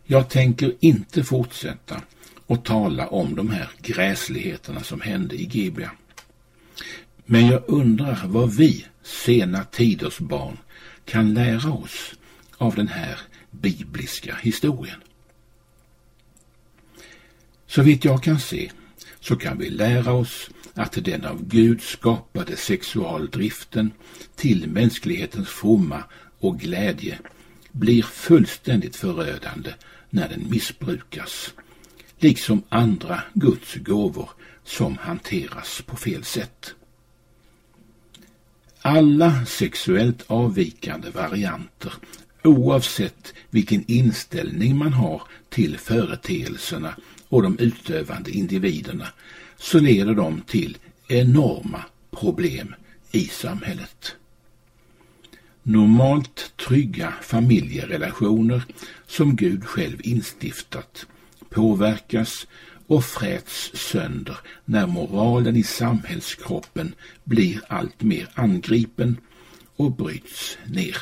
Jag tänker inte fortsätta och tala om de här gräsligheterna som hände i Gibea. Men jag undrar vad vi, sena tiders barn, kan lära oss av den här bibliska historien. Så vitt jag kan se så kan vi lära oss att den av Gud skapade sexualdriften till mänsklighetens fromma och glädje blir fullständigt förödande när den missbrukas, liksom andra Guds gåvor som hanteras på fel sätt. Alla sexuellt avvikande varianter, oavsett vilken inställning man har till företeelserna och de utövande individerna, så leder de till enorma problem i samhället. Normalt trygga familjerelationer som Gud själv instiftat påverkas och fräts sönder när moralen i samhällskroppen blir allt mer angripen och bryts ner.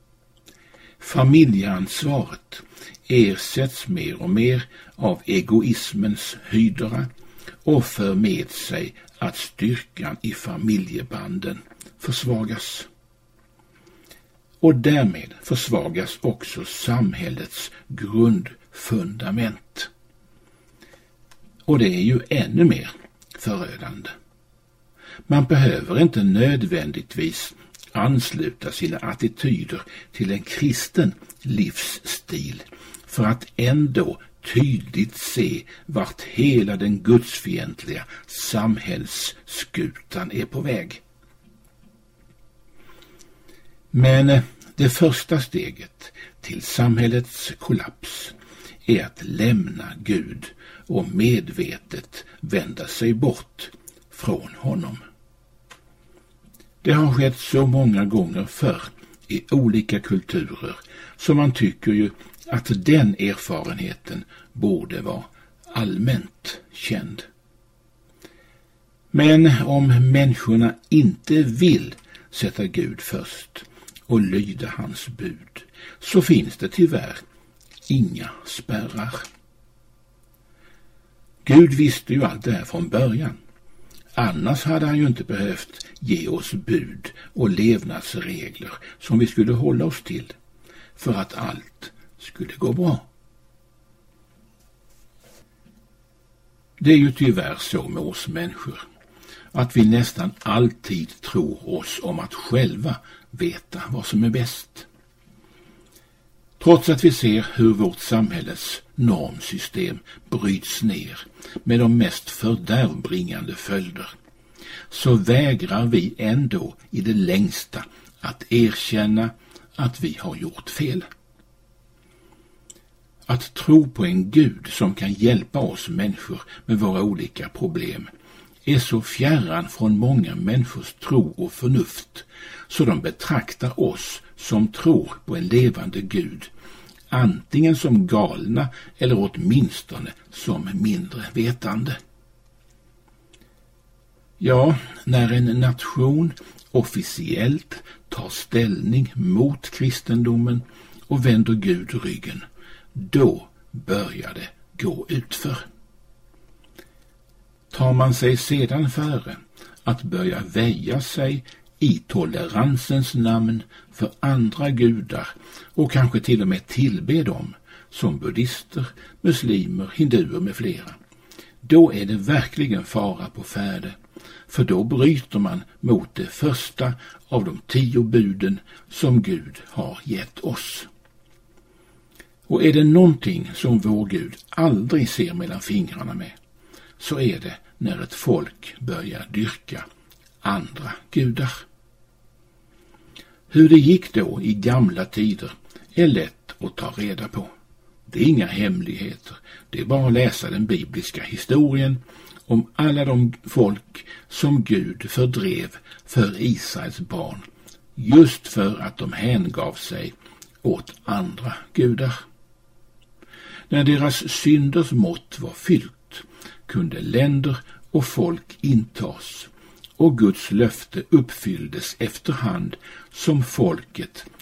Familjeansvaret ersätts mer och mer av egoismens hydra och för med sig att styrkan i familjebanden försvagas. Och därmed försvagas också samhällets grundfundament. Och det är ju ännu mer förödande. Man behöver inte nödvändigtvis ansluta sina attityder till en kristen livsstil för att ändå tydligt se vart hela den gudsfientliga samhällsskutan är på väg. Men det första steget till samhällets kollaps är att lämna Gud och medvetet vända sig bort från honom. Det har skett så många gånger förr i olika kulturer så man tycker ju att den erfarenheten borde vara allmänt känd. Men om människorna inte vill sätta Gud först och lyda hans bud, så finns det tyvärr inga spärrar. Gud visste ju allt det här från början. Annars hade han ju inte behövt ge oss bud och levnadsregler som vi skulle hålla oss till för att allt skulle gå bra. Det är ju tyvärr så med oss människor att vi nästan alltid tror oss om att själva veta vad som är bäst. Trots att vi ser hur vårt samhälles normsystem bryts ner med de mest fördärvbringande följder, så vägrar vi ändå i det längsta att erkänna att vi har gjort fel. Att tro på en Gud som kan hjälpa oss människor med våra olika problem är så fjärran från många människors tro och förnuft så de betraktar oss som tror på en levande Gud antingen som galna eller åtminstone som mindre vetande. Ja, när en nation officiellt tar ställning mot kristendomen och vänder Gud ryggen, då börjar det gå utför. Tar man sig sedan före att börja väja sig i toleransens namn för andra gudar och kanske till och med tillbe dem som buddhister, muslimer, hinduer med flera, då är det verkligen fara på färde, för då bryter man mot det första av de 10 buden som Gud har gett oss. Och är det någonting som vår Gud aldrig ser mellan fingrarna med, så är det när ett folk börjar dyrka andra gudar. Hur det gick då i gamla tider är lätt att ta reda på. Det är inga hemligheter, det är bara att läsa den bibliska historien om alla de folk som Gud fördrev för Israels barn, just för att de hängav sig åt andra gudar. När deras synders mått var fyllt kunde länder och folk intas, och Guds löfte uppfylldes efterhand som folket